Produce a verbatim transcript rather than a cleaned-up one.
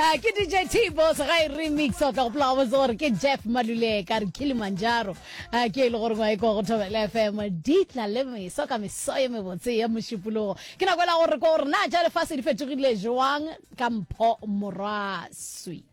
Ah, ke D J T-Boss ga e remix o tla go pla gore ke Jeff Maluleka re Kilimanjaro. Ah, ke le gore ngwa e go go thobela F M ditla le me so ka me so ye me botse ya moshipologo. Ke na kwela gore ko gore na ja le fase di fetogile jwang ka mpho moraswi.